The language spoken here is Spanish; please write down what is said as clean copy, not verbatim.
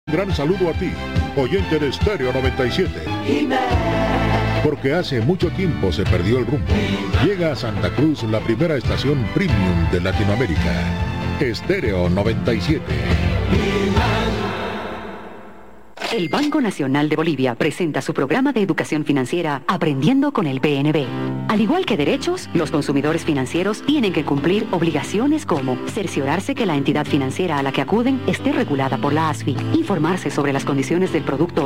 Gran saludo a ti, oyente de Estéreo 97. Porque hace mucho tiempo se perdió el rumbo. Llega a Santa Cruz la primera estación premium de Latinoamérica. Estéreo 97. El Banco Nacional de Bolivia presenta su programa de educación financiera Aprendiendo con el BNB. Al igual que derechos, los consumidores financieros tienen que cumplir obligaciones como cerciorarse que la entidad financiera a la que acuden esté regulada por la ASFI, informarse sobre las condiciones del producto